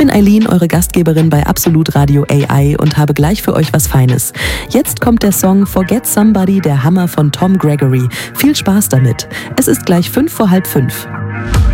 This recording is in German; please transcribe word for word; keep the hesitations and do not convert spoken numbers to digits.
bin Eileen, eure Gastgeberin bei Absolut Radio A I und habe gleich für euch was Feines. Jetzt kommt der Song Forget Somebody, der Hammer von Tom Gregory. Viel Spaß damit. Es ist gleich fünf vor halb fünf.